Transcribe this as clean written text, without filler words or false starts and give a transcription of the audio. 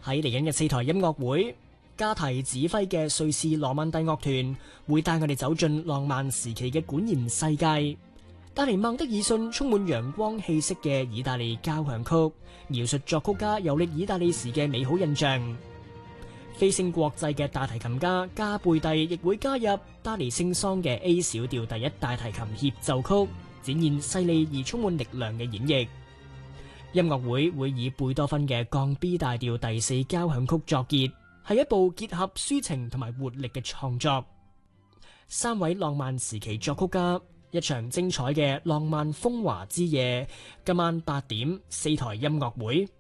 喺嚟緊嘅4台音樂會，加提指揮嘅瑞士羅曼蒂樂團會帶我哋走進浪漫時期嘅管弦世界，帶嚟孟德爾遜充滿陽光氣息嘅意大利交響曲，描述作曲家遊歷意大利時嘅美好印象。飛升國際嘅大提琴家加貝蒂亦會加入巴黎聖桑嘅 A 小調第一大提琴協奏曲，展現細膩而充滿力量嘅演繹。音樂會會以貝多芬嘅降 B 大調第4交響曲作結，係一部結合抒情同埋活力嘅創作。3位浪漫時期作曲家，一場精彩嘅浪漫風華之夜。今晚8點4台音樂會。